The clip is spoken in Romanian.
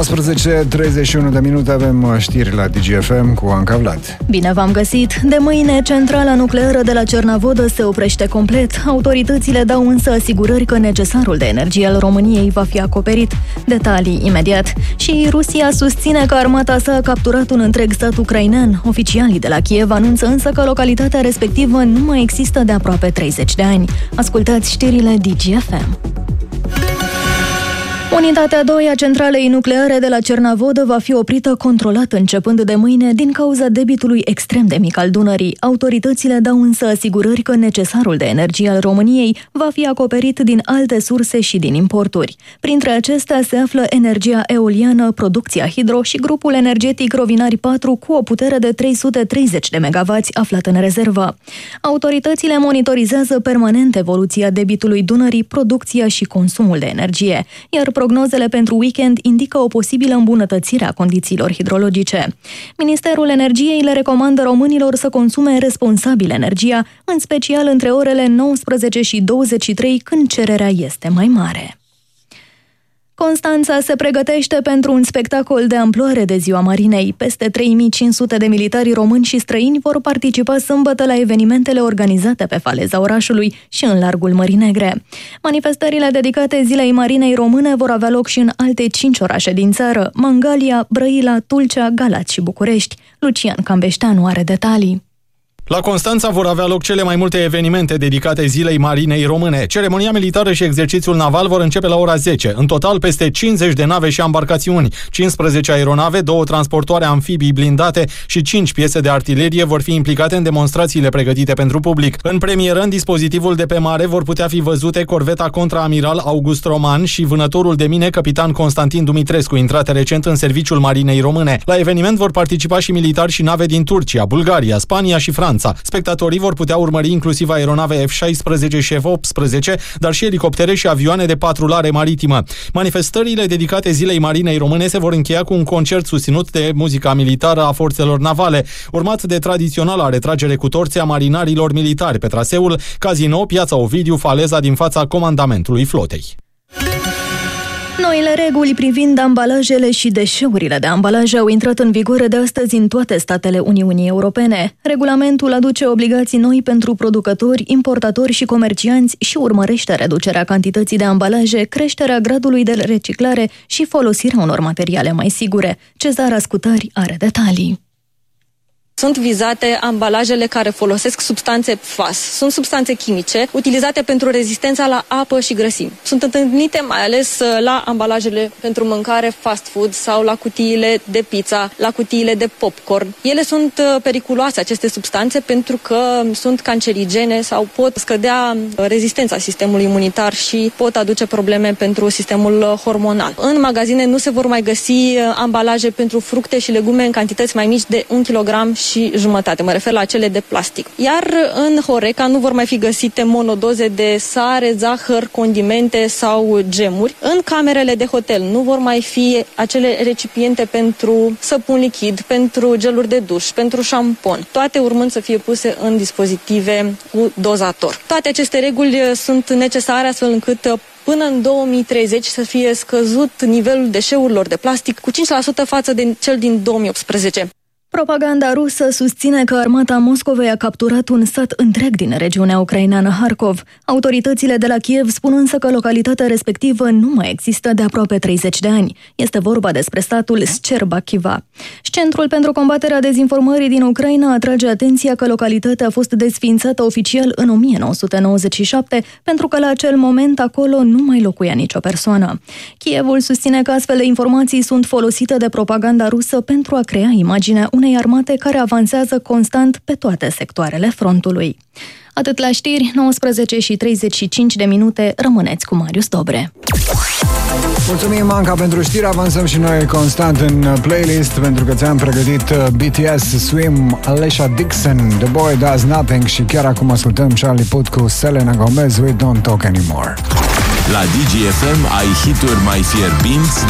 19:31 de minute, avem știri la DGFM cu Anca Vlad. Bine v-am găsit! De mâine, centrala nucleară de la Cernavodă se oprește complet. Autoritățile dau însă asigurări că necesarul de energie al României va fi acoperit. Detalii imediat. Și Rusia susține că armata sa a capturat un întreg stat ucrainean. Oficialii de la Kiev anunță însă că localitatea respectivă nu mai există de aproape 30 de ani. Ascultați știrile DGFM. Unitatea 2 a centralei nucleare de la Cernavodă va fi oprită controlat începând de mâine din cauza debitului extrem de mic al Dunării. Autoritățile dau însă asigurări că necesarul de energie al României va fi acoperit din alte surse și din importuri. Printre acestea se află energia eoliană, producția hidro și grupul energetic Rovinari 4 cu o putere de 330 de MW aflat în rezervă. Autoritățile monitorizează permanent evoluția debitului Dunării, producția și consumul de energie, iar prognozele pentru weekend indică o posibilă îmbunătățire a condițiilor hidrologice. Ministerul Energiei le recomandă românilor să consume responsabil energia, în special între orele 19 și 23, când cererea este mai mare. Constanța se pregătește pentru un spectacol de amploare de Ziua Marinei. Peste 3500 de militari români și străini vor participa sâmbătă la evenimentele organizate pe faleza orașului și în largul Mării Negre. Manifestările dedicate Zilei Marinei Române vor avea loc și în alte 5 orașe din țară: Mangalia, Brăila, Tulcea, Galați și București. Lucian Cambeșteanu are detalii. La Constanța vor avea loc cele mai multe evenimente dedicate Zilei Marinei Române. Ceremonia militară și exercițiul naval vor începe la ora 10. În total, peste 50 de nave și embarcațiuni, 15 aeronave, 2 transportoare amfibii blindate și 5 piese de artilerie vor fi implicate în demonstrațiile pregătite pentru public. În premieră, în dispozitivul de pe mare vor putea fi văzute corveta contraamiral August Roman și vânătorul de mine capitan Constantin Dumitrescu, intrate recent în serviciul Marinei Române. La eveniment vor participa și militari și nave din Turcia, Bulgaria, Spania și Franța. Spectatorii vor putea urmări inclusiv aeronave F-16 și F-18, dar și elicoptere și avioane de patrulare maritimă. Manifestările dedicate Zilei Marinei Române se vor încheia cu un concert susținut de muzica militară a forțelor navale, urmat de tradiționala retragere cu torțe a marinarilor militari pe traseul Casino, Piața Ovidiu, faleza din fața comandamentului flotei. Noile reguli privind ambalajele și deșeurile de ambalaje au intrat în vigoare de astăzi în toate statele Uniunii Europene. Regulamentul aduce obligații noi pentru producători, importatori și comercianți și urmărește reducerea cantității de ambalaje, creșterea gradului de reciclare și folosirea unor materiale mai sigure. Cezara Scutari are detalii. Sunt vizate ambalajele care folosesc substanțe FAS. Sunt substanțe chimice utilizate pentru rezistența la apă și grăsimi. Sunt întâlnite mai ales la ambalajele pentru mâncare fast food sau la cutiile de pizza, la cutiile de popcorn. Ele sunt periculoase, aceste substanțe, pentru că sunt cancerigene sau pot scădea rezistența sistemului imunitar și pot aduce probleme pentru sistemul hormonal. În magazine nu se vor mai găsi ambalaje pentru fructe și legume în cantități mai mici de 1 kg și jumătate, mă refer la cele de plastic. Iar în Horeca nu vor mai fi găsite monodoze de sare, zahăr, condimente sau gemuri. În camerele de hotel nu vor mai fi acele recipiente pentru săpun lichid, pentru geluri de duș, pentru șampon, toate urmând să fie puse în dispozitive cu dozator. Toate aceste reguli sunt necesare astfel încât până în 2030 să fie scăzut nivelul deșeurilor de plastic cu 5% față de cel din 2018. Propaganda rusă susține că armata Moscovei a capturat un sat întreg din regiunea ucraineană Harkov. Autoritățile de la Kiev spun însă că localitatea respectivă nu mai există de aproape 30 de ani. Este vorba despre statul Szczerbachiva. Centrul pentru combaterea dezinformării din Ucraina atrage atenția că localitatea a fost desființată oficial în 1997 pentru că la acel moment acolo nu mai locuia nicio persoană. Kievul susține că astfel de informații sunt folosite de propaganda rusă pentru a crea imaginea unei armate care avansează constant pe toate sectoarele frontului. Atât la știri, 19:35, rămâneți cu Marius Dobre. Mulțumim, Anca, pentru știri. Avansăm și noi constant în playlist, pentru că ți-am pregătit BTS, Swim, Alicia Dixon, The Boy Does Nothing și chiar acum ascultăm Charlie Puth cu Selena Gomez, We Don't Talk Anymore. La DGFM ai hituri mai fierbinți